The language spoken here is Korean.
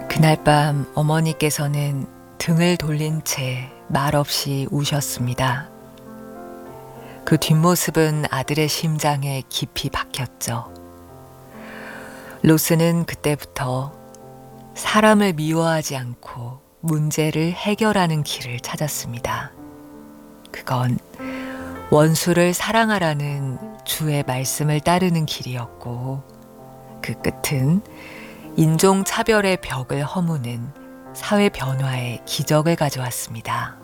그날 밤 어머니께서는 등을 돌린 채 말없이 우셨습니다. 그 뒷모습은 아들의 심장에 깊이 박혔죠. 로스는 그때부터 사람을 미워하지 않고 문제를 해결하는 길을 찾았습니다. 그건 원수를 사랑하라는 주의 말씀을 따르는 길이었고, 그 끝은 인종차별의 벽을 허무는 사회 변화의 기적을 가져왔습니다.